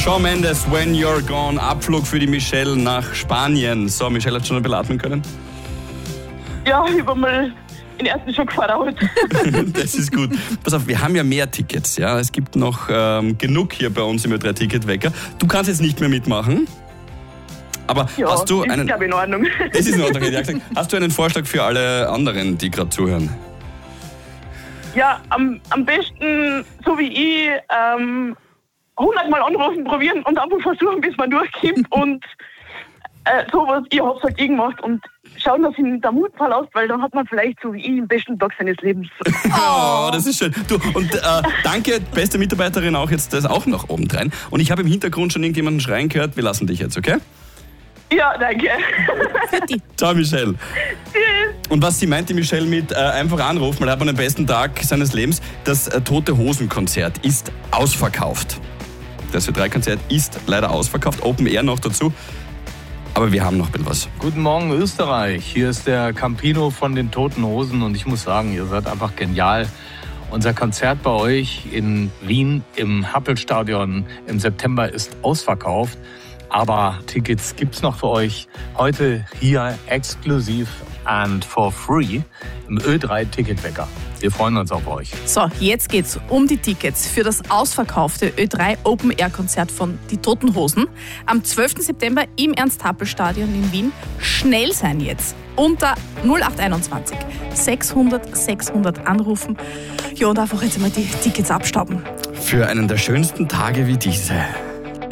Shawn Mendes, When You're Gone, Abflug für die Michelle nach Spanien. So, Michelle hat schon ein bisschen atmen können? Ja, ich war mal den ersten Schock verraut. Das ist gut. Pass auf, wir haben ja mehr Tickets. Ja? Es gibt noch genug hier bei uns im Ö3-Ticketwecker. Du kannst jetzt nicht mehr mitmachen. Aber Ja, hast du ist, einen... glaube ich, in Ordnung. Das ist in Ordnung, hätte ich gesagt. Hast du einen Vorschlag für alle anderen, die gerade zuhören? Ja, am besten, so wie ich, 100 Mal anrufen, probieren und einfach versuchen, bis man durchkommt und sowas. Ich hab's halt gemacht und schauen, dass ihn der Mut verlässt, weil dann hat man vielleicht so wie ich den besten Tag seines Lebens. Oh, das ist schön. Du, und danke, beste Mitarbeiterin auch jetzt das auch noch obendrein. Und ich habe im Hintergrund schon irgendjemanden schreien gehört, wir lassen dich jetzt, okay? Ja, danke. Ciao, Michelle. Tschüss. Und was sie meint, die Michelle, mit einfach anrufen, weil er hat man den besten Tag seines Lebens. Das Tote Hosen Konzert ist ausverkauft. Das Ö3-Konzert ist leider ausverkauft, Open Air noch dazu. Aber wir haben noch ein bisschen was. Guten Morgen, Österreich. Hier ist der Campino von den Toten Hosen und ich muss sagen, ihr seid einfach genial. Unser Konzert bei euch in Wien im Happelstadion im September ist ausverkauft. Aber Tickets gibt's noch für euch heute hier exklusiv and for free im Ö3-Ticketwecker. Wir freuen uns auf euch. So, jetzt geht's um die Tickets für das ausverkaufte Ö3 Open Air Konzert von Die Toten Hosen am 12. September im Ernst-Happel-Stadion in Wien. Schnell sein jetzt. Unter 0821 600 600 anrufen. Ja, und einfach jetzt mal die Tickets abstauben. Für einen der schönsten Tage wie diese.